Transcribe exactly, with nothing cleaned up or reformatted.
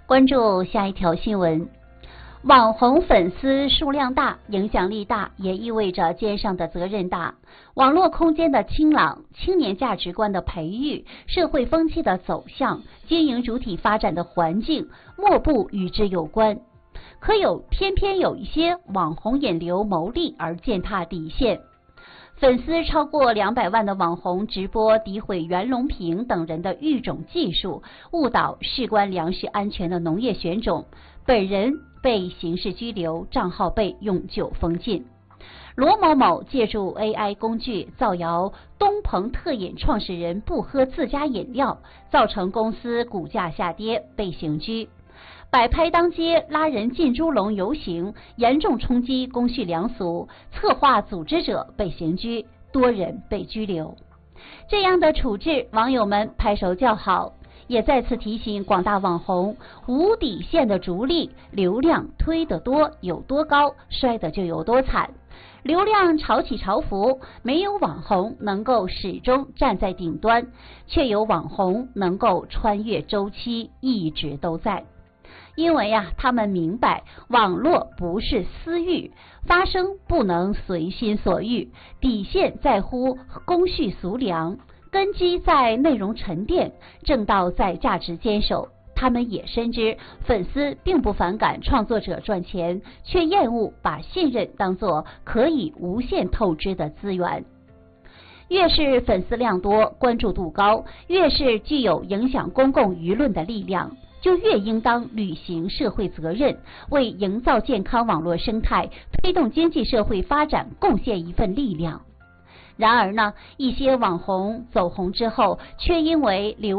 关注下一条新闻。网红粉丝数量大，影响力大，也意味着肩上的责任大。网络空间的清朗、青年价值观的培育、社会风气的走向、经营主体发展的环境，莫不与之有关。可有偏偏有一些网红引流牟利而践踏底线。粉丝超过两百万的网红直播诋毁袁隆平等人的育种技术，误导事关粮食安全的农业选种，本人被刑事拘留，账号被永久封禁。罗某某借助 A I 工具造谣东鹏特饮创始人不喝自家饮料，造成公司股价下跌，被刑拘。摆拍当街拉人进猪笼游行，严重冲击公序良俗，策划组织者被刑拘，多人被拘留。这样的处置，网友们拍手叫好，也再次提醒广大网红，无底线的逐利，流量推得多有多高，摔得就有多惨。流量潮起潮伏，没有网红能够始终站在顶端，却有网红能够穿越周期，一直都在。因为呀、啊，他们明白网络不是私欲，发声不能随心所欲，底线在乎公序俗良，根基在内容沉淀，正道在价值坚守。他们也深知粉丝并不反感创作者赚钱，却厌恶把信任当作可以无限透支的资源。越是粉丝量多、关注度高，越是具有影响公共舆论的力量，就越应当履行社会责任，为营造健康网络生态、推动经济社会发展贡献一份力量。然而呢，一些网红走红之后，却因为流